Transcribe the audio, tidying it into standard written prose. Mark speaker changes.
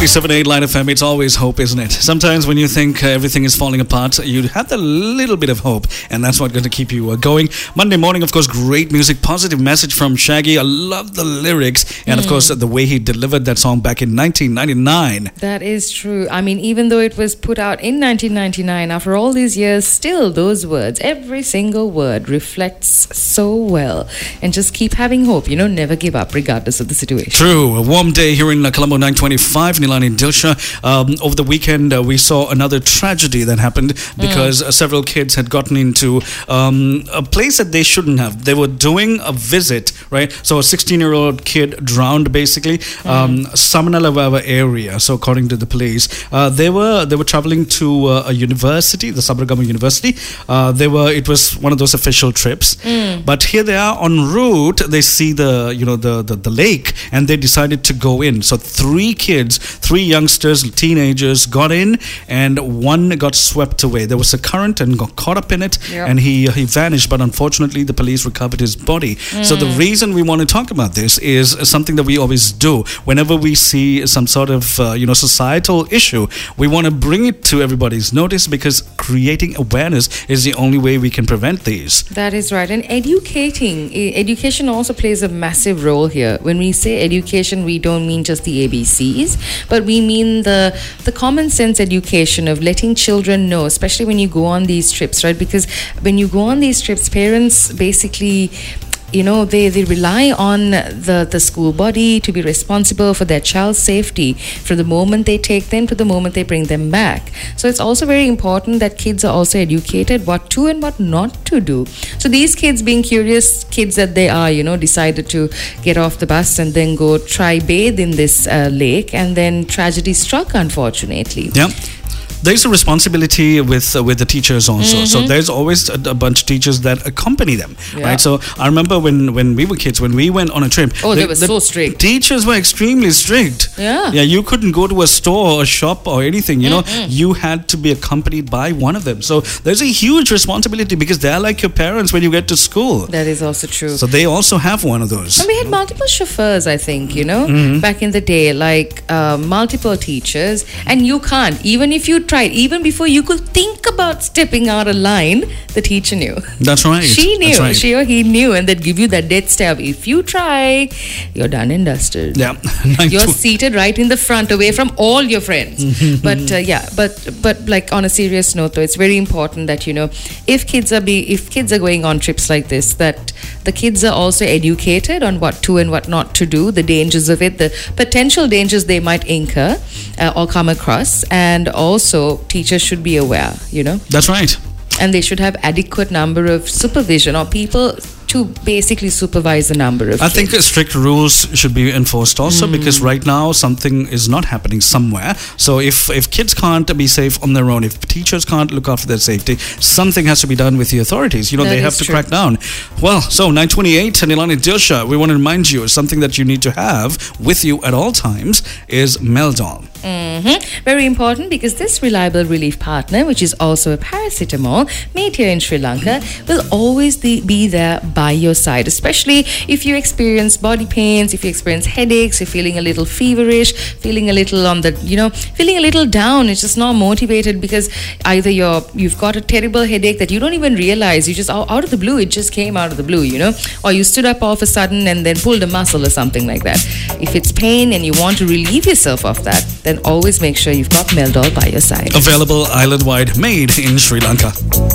Speaker 1: 97.8 Line FM, it's always hope, isn't it? Sometimes when you think everything is falling apart, you have that little bit of hope, and that's what's going to keep you going. Monday morning, of course, great music, positive message from Shaggy. I love the lyrics, and of course, the way he delivered that song back in 1999.
Speaker 2: That is true. I mean, even though it was put out in 1999, after all these years, still those words, every single word reflects so well. And just keep having hope, never give up regardless of the situation.
Speaker 1: True. A warm day here in Colombo 925, Nilani Dilsha. Over the weekend, we saw another tragedy that happened because several kids had gotten into a place that they shouldn't have. They were doing a visit, right? So a 16-year-old kid drowned, basically, Samanalawawa area. So according to the police, they were traveling to a university, the Sabaragamu University. It was one of those official trips. But here they are en route. They see the lake, and they decided to go in. So three youngsters, teenagers, got in, and one got swept away. There was a current and got caught up in it, and he vanished. But unfortunately, the police recovered his body. So the reason we want to talk about this is something that we always do whenever we see some sort of societal issue. We want to bring it to everybody's notice, because creating awareness is the only way we can prevent these.
Speaker 2: That is right. And education also plays a massive role here. When we say education, we don't mean just the ABCs, but we mean the common sense education of letting children know, especially when you go on these trips, right? Because when you go on these trips, parents basically, they rely on the school body to be responsible for their child's safety from the moment they take them to the moment they bring them back. So it's also very important that kids are also educated what to and what not to do. So these kids, being curious kids that they are, decided to get off the bus and then go try bathe in this lake, and then tragedy struck, unfortunately.
Speaker 1: Yeah. There's a responsibility with the teachers also. So there's always a bunch of teachers that accompany them, right? So I remember when we were kids, when we went on a trip.
Speaker 2: Oh, they were so strict.
Speaker 1: Teachers were extremely strict.
Speaker 2: Yeah.
Speaker 1: Yeah, you couldn't go to a store or shop or anything, You had to be accompanied by one of them. So there's a huge responsibility, because they're like your parents when you get to school.
Speaker 2: That is also true.
Speaker 1: So they also have one of those.
Speaker 2: And we had multiple chauffeurs, I think, back in the day, like multiple teachers. And you can't, even if you tried, even before you could think about stepping out of line, the teacher knew.
Speaker 1: That's right.
Speaker 2: She knew.
Speaker 1: That's right.
Speaker 2: She or he knew, and they'd give you that dead stare. If you try, you're done and dusted.
Speaker 1: Yeah.
Speaker 2: You're seated right in the front, away from all your friends. But like on a serious note, though, it's very important that if kids are going on trips like this, that the kids are also educated on what to and what not to do, the dangers of it, the potential dangers they might incur or come across, and also teachers should be aware.
Speaker 1: That's right.
Speaker 2: And they should have adequate number of supervision or people to basically supervise the number of kids.
Speaker 1: I think strict rules should be enforced also, because right now something is not happening somewhere. So if kids can't be safe on their own, if teachers can't look after their safety, something has to be done with the authorities. They have to crack down. Well, so 928, Nilani Dilsha, we want to remind you, something that you need to have with you at all times is Meldol.
Speaker 2: Very important, because this reliable relief partner, which is also a paracetamol made here in Sri Lanka, will always be there by your side, especially if you experience body pains, if you experience headaches, you're feeling a little feverish, feeling a little feeling a little down. It's just not motivated, because either you've got a terrible headache that you don't even realize, you just out of the blue, it just came out of the blue, or you stood up all of a sudden and then pulled a muscle or something like that. If it's pain and you want to relieve yourself of that, then always make sure you've got Meldol by your side.
Speaker 1: Available island-wide, made in Sri Lanka.